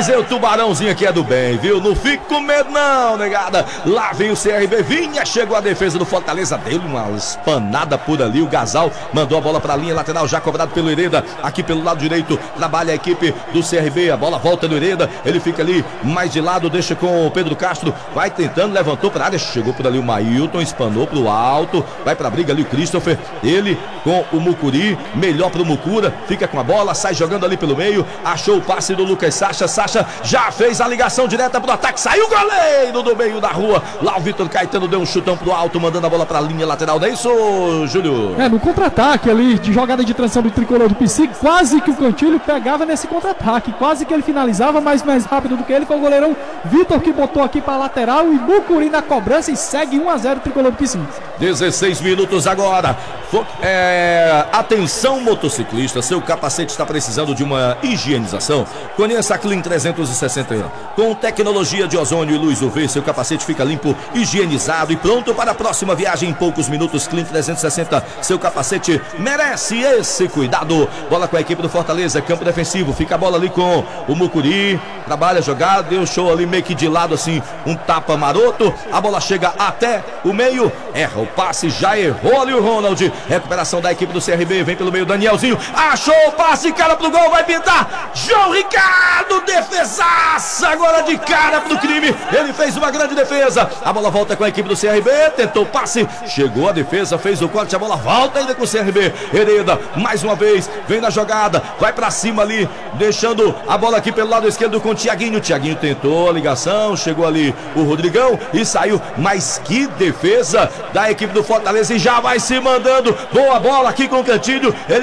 Mas o Tubarãozinho aqui é do bem, viu? Não fique com medo não, negada. Lá vem o CRB, vinha, chegou a defesa do Fortaleza, deu uma espanada por ali, o Gasal mandou a bola pra linha lateral, já cobrado pelo Hereda, aqui pelo lado direito, trabalha a equipe do CRB, a bola volta no Hereda, ele fica ali mais de lado, deixa com o Pedro Castro, vai tentando, levantou pra área, chegou por ali o Mailton, espanou pro alto, vai pra briga ali o Christopher, ele com o Mucuri, melhor pro Mucura, fica com a bola, sai jogando ali pelo meio, achou o passe do Lucas Sacha, Sacha já fez a ligação direta pro ataque, saiu o goleiro do meio da rua, lá o Vitor Caetano deu um chutão pro alto, mandando a bola pra linha lateral, não é isso, Júlio? No contra-ataque ali, de jogada de transição do tricolor do PC, quase que o Cantilho pegava nesse contra-ataque, quase que ele finalizava, mas mais rápido do que ele foi o goleirão Vitor que botou aqui pra lateral e Mucuri na cobrança e segue 1-0 o tricolor do PC. 16 minutos agora. Atenção motociclista, seu capacete está precisando de uma higienização? Conheça a Clean 360. Com tecnologia de ozônio e luz UV, seu capacete fica limpo, higienizado e pronto para a próxima viagem em poucos minutos. Clean 360, seu capacete merece esse cuidado. Bola com a equipe do Fortaleza, campo defensivo, fica a bola ali com o Mucuri, trabalha jogado, deu show ali meio que de lado assim, um tapa maroto, a bola chega até o meio, erra o passe, já errou ali o Ronald, recuperação da equipe do CRB, vem pelo meio Danielzinho, achou o passe, cara pro gol, vai pintar, João Ricardo, defesaça, agora de cara pro crime, ele fez uma grande defesa, a bola volta com a equipe do CRB, tentou o passe, chegou a defesa, fez o corte, a bola volta ainda com o CRB, Hereda, mais uma vez, vem na jogada, vai pra cima ali, deixando a bola aqui pelo lado esquerdo com o Thiaguinho tentou a ligação, chegou ali o Rodrigão e saiu, mas que defesa da equipe do Fortaleza e já vai se mandando, boa bola aqui com o Cantilho, ele